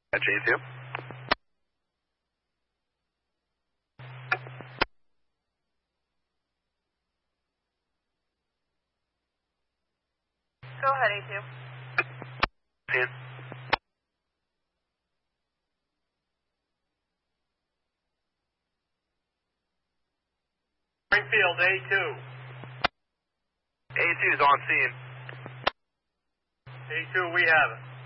At J2. Go ahead, A2. See it. Springfield, A2. A2 is on scene. A2, we have it.